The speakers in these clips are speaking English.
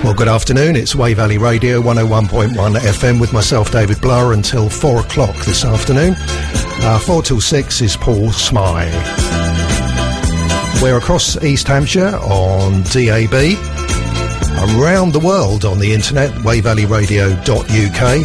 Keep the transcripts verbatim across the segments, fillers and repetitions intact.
Well, good afternoon. It's Way Valley Radio one oh one point one F M with myself, David Blower, until four o'clock this afternoon. Uh, four till six is Paul Smye. We're across East Hampshire on D A B, around the world on the internet, way valley radio dot U K,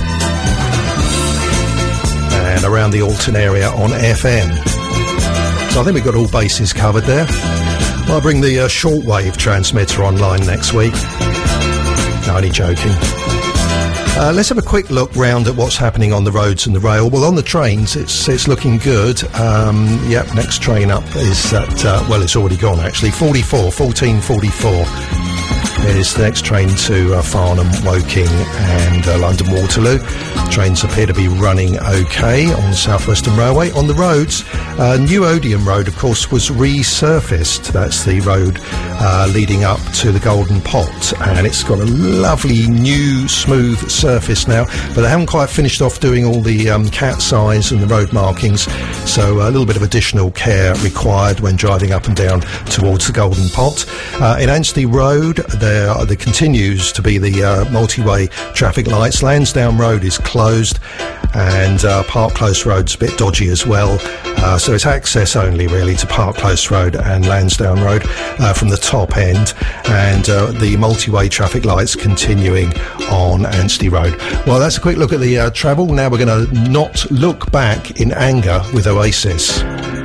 and around the Alton area on F M. So I think we've got all bases covered there. I'll bring the uh, shortwave transmitter online next week. No, only joking. Uh, let's have a quick look round at what's happening on the roads and the rail. Well, on the trains, it's it's looking good. Um, yep, next train up is at, uh, well, it's already gone actually, forty-four, fourteen forty-four. Is the next train to uh, Farnham, Woking and uh, London Waterloo. Trains appear to be running okay on the South Western Railway. On the roads, uh, New Odeon Road, of course, was resurfaced. That's the road uh, leading up to the Golden Pot, and it's got a lovely new smooth surface now, but they haven't quite finished off doing all the um, cat's eyes and the road markings, so a little bit of additional care required when driving up and down towards the Golden Pot. Uh, in Anstey Road, there There, there continues to be the uh, multi-way traffic lights. Lansdowne Road is closed, and uh, Park Close Road's a bit dodgy as well. Uh, so it's access only really to Park Close Road and Lansdowne Road uh, from the top end, and uh, the multi-way traffic lights continuing on Anstey Road. Well, that's a quick look at the uh, travel. Now we're going to not look back in anger with Oasis.